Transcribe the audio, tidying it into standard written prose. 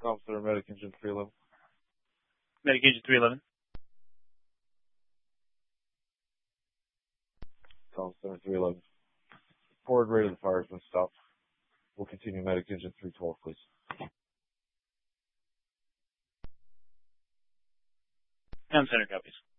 Tom Center, Medic Engine 311. Medic Engine 311. Tom Center 311. Forward rate of the fire has been stopped. We'll continue Medic Engine 312, please. Tom Center copies.